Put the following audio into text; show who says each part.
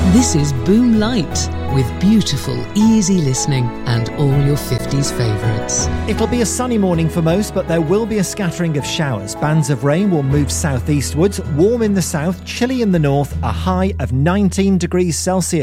Speaker 1: This is Boom Light, with beautiful, easy listening and all your 50s favourites.
Speaker 2: It'll be a sunny morning for most, but there will be a scattering of showers. Bands of rain will move southeastwards, warm in the south, chilly in the north, a high of 19 degrees Celsius.